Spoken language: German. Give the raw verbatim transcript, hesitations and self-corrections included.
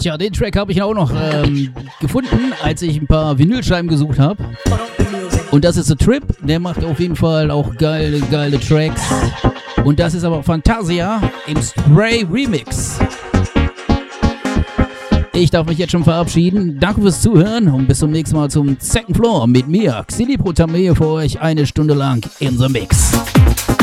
Tja, den Track habe ich auch noch ähm, gefunden, als ich ein paar Vinylscheiben gesucht habe. Und das ist The Trip, der macht auf jeden Fall auch geile, geile Tracks. Und das ist aber Fantasia im Stray Remix. Ich darf mich jetzt schon verabschieden. Danke fürs Zuhören und bis zum nächsten Mal zum Second Floor mit mir, Xili Protame, für euch eine Stunde lang in the Mix.